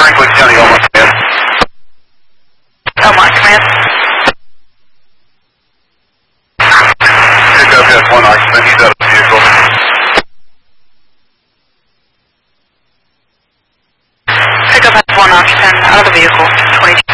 Franklin County, Elmont Command. Elmont Command. Pickup has one occupant. He's out of the vehicle. Pickup has one occupant out of the vehicle. 22.